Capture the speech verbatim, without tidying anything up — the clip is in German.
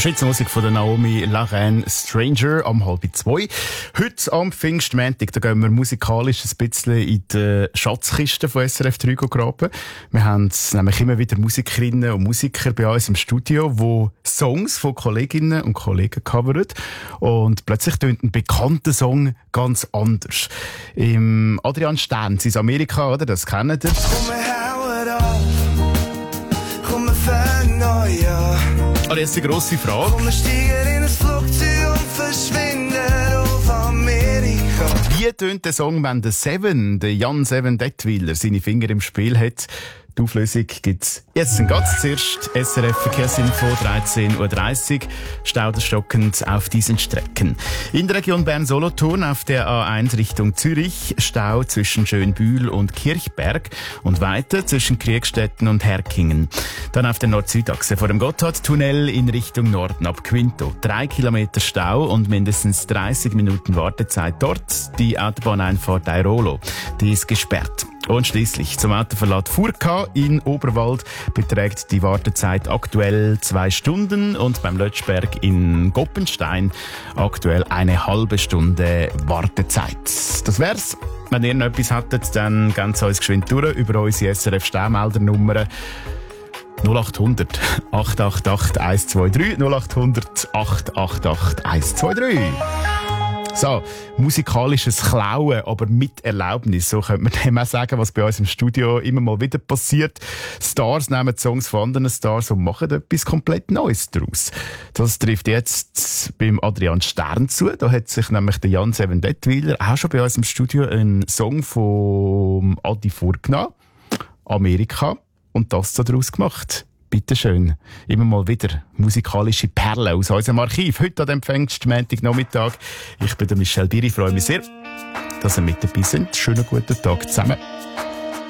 Schweizer Musik von der Naomi Lareine, Stranger, am halb zwei. Heute am Pfingstmontag, da gehen wir musikalisch ein bisschen in die Schatzkiste von S R F drei graben. Wir haben nämlich immer wieder Musikerinnen und Musiker bei uns im Studio, die Songs von Kolleginnen und Kollegen covern. Und plötzlich tönt ein bekannter Song ganz anders. Im Adrian Stern, in Amerika, oder? Das kennt ihr. Komm, wir hauen ab. Komm, wir fangen neu an. Aber jetzt die grosse Frage. Komm, wir steigen in ein Flugzeug und verschwinden auf Amerika. Wie tönt der Song, wenn der Seven, der Jan Seven Detwiler, seine Finger im Spiel hat? Die Auflösung gibt's jetzt ganz zuerst. S R F Verkehrsinfo, dreizehn Uhr dreißig. Stauderstockend auf diesen Strecken. In der Region Bern-Solothurn auf der A eins Richtung Zürich. Stau zwischen Schönbühl und Kirchberg. Und weiter zwischen Kriegstetten und Herkingen. Dann auf der Nord-Süd-Achse vor dem Gotthardtunnel in Richtung Norden ab Quinto. Drei Kilometer Stau und mindestens dreißig Minuten Wartezeit dort. Die Autobahneinfahrt Airolo, die ist gesperrt. Und schließlich zum Autoverlad Furka in Oberwald beträgt die Wartezeit aktuell zwei Stunden und beim Lötschberg in Goppenstein aktuell eine halbe Stunde Wartezeit. Das wär's. Wenn ihr noch etwas hattet, dann gebt uns geschwind durch über unsere S R F Sternmeldernummer null acht hundert acht acht acht eins zwei drei null acht hundert acht acht acht eins zwei drei. So, musikalisches Klauen, aber mit Erlaubnis. So könnte man dem auch sagen, was bei uns im Studio immer mal wieder passiert. Stars nehmen Songs von anderen Stars und machen etwas komplett Neues daraus. Das trifft jetzt beim Adrian Stern zu. Da hat sich nämlich der Jan Seven Detwiler auch schon bei uns im Studio einen Song von Adi vorgenommen. Amerika. Und das daraus gemacht. Bitteschön. Immer mal wieder musikalische Perlen aus unserem Archiv. Heute an dem Pfingstmontag-Nachmittag. Ich bin der Michel Biri, freue mich sehr, dass ihr mit dabei seid. Schönen guten Tag zusammen.